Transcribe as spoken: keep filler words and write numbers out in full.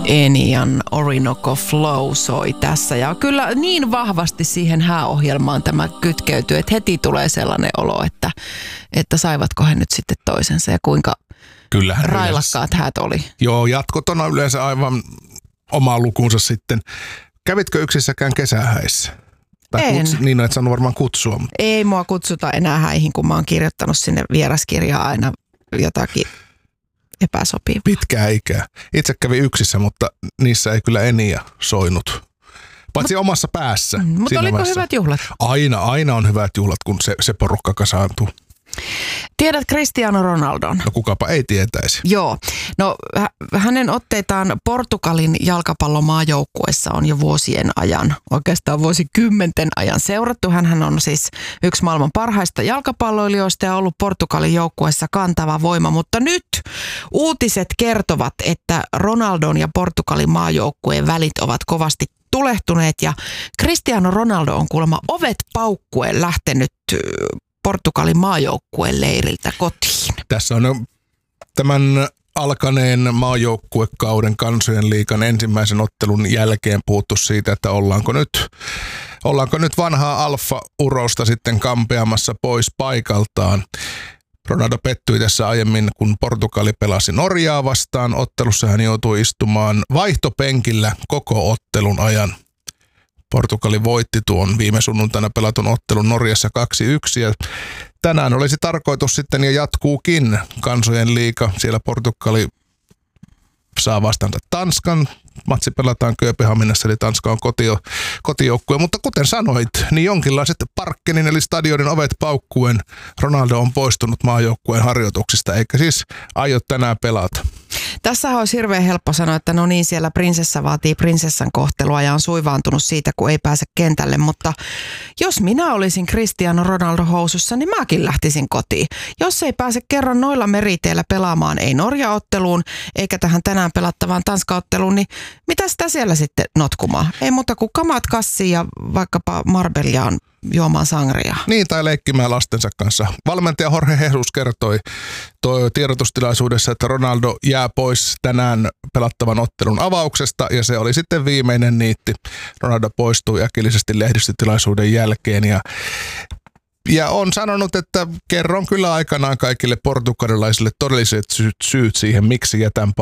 Enian Orinoco Flow soi tässä. Ja kyllä niin vahvasti siihen hääohjelmaan tämä kytkeytyy, että heti tulee sellainen olo, että, että saivatko he nyt sitten toisensa ja kuinka Kyllähän railakkaat häät oli. Joo, jatkot on yleensä aivan oma lukunsa sitten. Kävitkö yksissäkään kesähäissä? Tai en. Kuts, niin, et saanut varmaan kutsua. Ei mua kutsuta enää häihin, kun mä oon kirjoittanut sinne vieraskirjaa aina jotakin epäsopivaa. Pitkää ikää. Itse kävi yksissä, mutta niissä ei kyllä Enia soinut. Paitsi Mut, omassa päässä. Mm, mutta oliko vaiheessa. Hyvät juhlat? Aina, aina on hyvät juhlat, kun se, se porukka kasaantuu. Tiedät Cristiano Ronaldon? No kukapa ei tietäisi. Joo. No hänen otteitaan Portugalin jalkapallomaajoukkuessa on jo vuosien ajan, oikeastaan vuosikymmenten ajan seurattu. Hänhän on siis yksi maailman parhaista jalkapalloilijoista ja ollut Portugalin joukkueessa kantava voima. Mutta nyt uutiset kertovat, että Ronaldon ja Portugalin maajoukkueen välit ovat kovasti tulehtuneet ja Cristiano Ronaldo on kuulemma ovet paukkuen lähtenyt Portugalin maajoukkueen leiriltä kotiin. Tässä on tämän alkaneen maajoukkuekauden Kansojen liigan ensimmäisen ottelun jälkeen puhuttu siitä, että ollaanko nyt, ollaanko nyt vanhaa alfa-urosta sitten kampeamassa pois paikaltaan. Ronaldo pettyi tässä aiemmin, kun Portugali pelasi Norjaa vastaan. Ottelussa hän joutui istumaan vaihtopenkillä koko ottelun ajan. Portugali voitti tuon viime sunnuntaina pelatun ottelun Norjassa kaksi yksi ja tänään olisi tarkoitus sitten ja jatkuukin Kansojen liiga. Siellä Portugali saa vastaansa Tanskan. Matsi pelataan Kööpenhaminassa, eli Tanska on kotio, kotijoukkue. Mutta kuten sanoit, niin jonkinlaiset Parkkenin eli stadionin ovet paukkuen Ronaldo on poistunut maajoukkueen harjoituksista, eikä siis aio tänään pelata. Tässä olisi hirveän helppo sanoa, että no niin, siellä prinsessa vaatii prinsessan kohtelua ja on suivaantunut siitä, kun ei pääse kentälle. Mutta jos minä olisin Cristiano Ronaldo housussa, niin mäkin lähtisin kotiin. Jos ei pääse kerran noilla meriteillä pelaamaan, ei Norja-otteluun, eikä tähän tänään pelattavaan Tanska-otteluun, niin mitä sitä siellä sitten notkumaan? Ei muuta kuin kamat kassiin ja vaikkapa Marbellaan juomaan sangria. Niin, tai leikkimään lastensa kanssa. Valmentaja Jorge Jesus kertoi toi tiedotustilaisuudessa, että Ronaldo jää pois tänään pelattavan ottelun avauksesta, ja se oli sitten viimeinen niitti. Ronaldo poistui äkillisesti lehdistötilaisuuden jälkeen, ja Ja on sanonut, että kerron kyllä aikanaan kaikille portugalilaisille todelliset syyt siihen, miksi jätän